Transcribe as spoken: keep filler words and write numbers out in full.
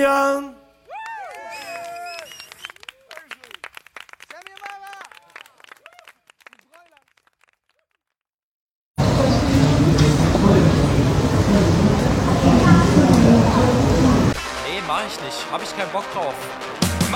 Damian. Nee, mach ich nicht. Hab ich keinen Bock drauf.